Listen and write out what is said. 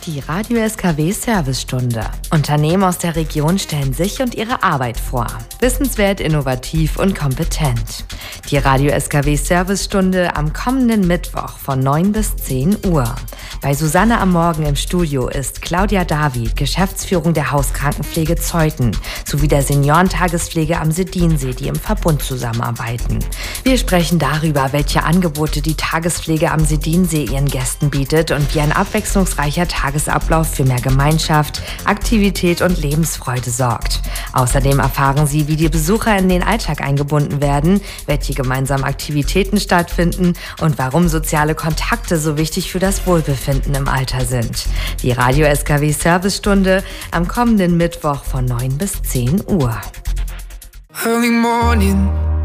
Die Radio SKW Servicestunde. Unternehmen aus der Region stellen sich und ihre Arbeit vor. Wissenswert, innovativ und kompetent. Die Radio SKW Servicestunde am kommenden Mittwoch von 9 bis 10 Uhr. Bei Susanne am Morgen im Studio ist Claudia David, Geschäftsführung der Hauskrankenpflege Zeuthen, sowie der Seniorentagespflege am Sedinsee, die im Verbund zusammenarbeiten. Wir sprechen darüber, welche Angebote die Tagespflege am Sedinsee ihren Gästen bietet und wie ein abwechslungsreicher Tagesablauf für mehr Gemeinschaft, Aktivität und Lebensfreude sorgt. Außerdem erfahren Sie, wie die Besucher in den Alltag eingebunden werden, welche gemeinsamen Aktivitäten stattfinden und warum soziale Kontakte so wichtig für das Wohlbefinden im Alter sind. Die Radio SKW Servicestunde am kommenden Mittwoch von 9 bis 10 Uhr. Early morning,